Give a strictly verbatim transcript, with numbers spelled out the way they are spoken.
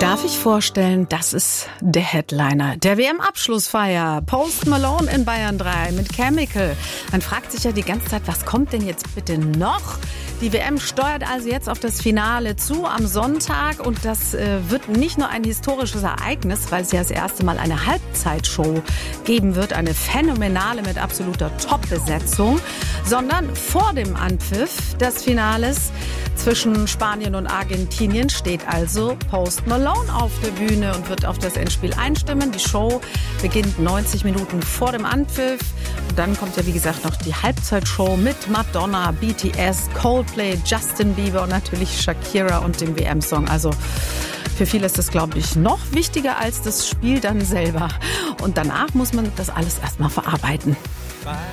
Darf ich vorstellen, das ist der Headliner der W M-Abschlussfeier. Post Malone in Bayern drei mit Chemical. Man fragt sich ja die ganze Zeit, was kommt denn jetzt bitte noch? Die W M steuert also jetzt auf das Finale zu am Sonntag und das äh, wird nicht nur ein historisches Ereignis, weil es ja das erste Mal eine Halbzeitshow geben wird, eine phänomenale mit absoluter Top-Besetzung, sondern vor dem Anpfiff des Finales zwischen Spanien und Argentinien steht also Post Malone auf der Bühne und wird auf das Endspiel einstimmen. Die Show beginnt neunzig Minuten vor dem Anpfiff. Und dann kommt ja, wie gesagt, noch die Halbzeitshow mit Madonna, B T S, Coldplay, Justin Bieber und natürlich Shakira und dem W M-Song. Also für viele ist das, glaube ich, noch wichtiger als das Spiel dann selber. Und danach muss man das alles erstmal verarbeiten.